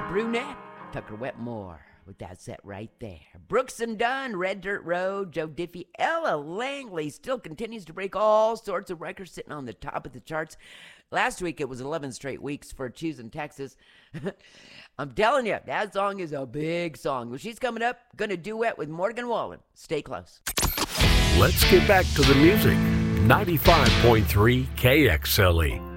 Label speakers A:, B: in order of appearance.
A: Brunette, Tucker Wetmore with that set right there. Brooks and Dunn, Red Dirt Road, Joe Diffie, Ella Langley still continues to break all sorts of records, sitting on the top of the charts. Last week it was 11 straight weeks for Choosing Texas. I'm telling you, that song is a big song. Well, she's coming up, gonna duet with Morgan Wallen. Stay close.
B: Let's get back to the music. 95.3 KXLE.